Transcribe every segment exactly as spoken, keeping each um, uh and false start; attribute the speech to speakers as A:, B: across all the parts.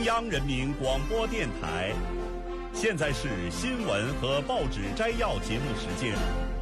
A: 中央人民广播电台，现在是新闻和报纸摘要节目时间。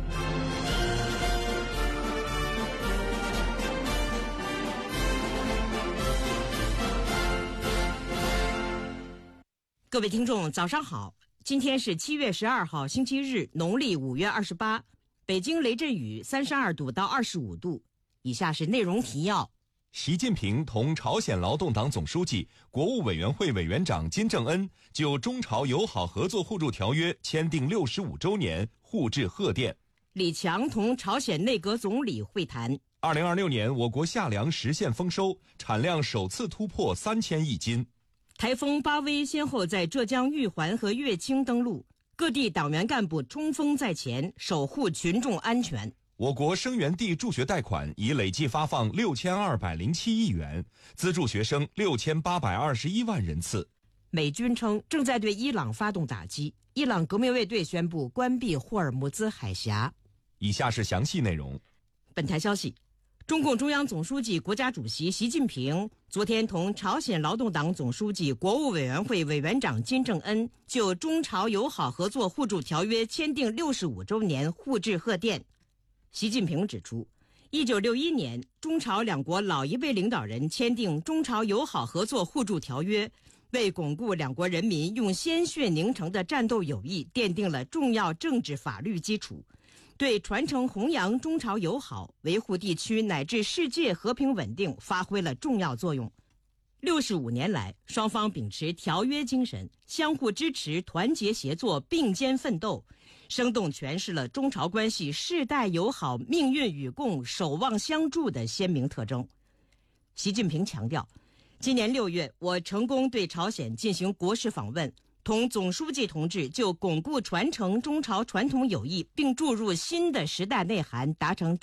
B: 各位听众，早上好！今天是七月十二号，星期日，农历五月二十八。北京雷阵雨三十二度到二十五度。以下是内容提要。
C: 习近平同朝鲜劳动党总书记、国务委员会委员长金正恩就中朝友好合作互助条约签订六十五周年互致贺电。
B: 李强同朝鲜内阁总理会谈。
C: 二零二六年，我国夏粮实现丰收，产量首次突破三千亿斤。
B: 台风巴威先后在浙江玉环和乐清登陆，各地党员干部冲锋在前，守护群众安全。
C: 我国生源地助学贷款已累计发放六千二百零七亿元，资助学生六千八百二十一万人次。
B: 美军称正在对伊朗发动打击，伊朗革命卫队宣布关闭霍尔木兹海峡。
C: 以下是详细内容。
B: 本台消息，中共中央总书记、国家主席习近平昨天同朝鲜劳动党总书记、国务委员会委员长金正恩就中朝友好合作互助条约签订六十五周年互致贺电。习近平指出，一九六一年，中朝两国老一辈领导人签订中朝友好合作互助条约，为巩固两国人民用鲜血凝成的战斗友谊奠定了重要政治法律基础，对传承弘扬中朝友好、维护地区乃至世界和平稳定发挥了重要作用。六十五年来，双方秉持条约精神，相互支持、团结协作、并肩奋斗，生动诠释了中朝关系世代友好、命运与共、守望相助的鲜明特征。习近平强调，今年六月，我成功对朝鲜进行国事访问，同总书记同志就巩固传承中朝传统友谊并注入新的时代内涵达成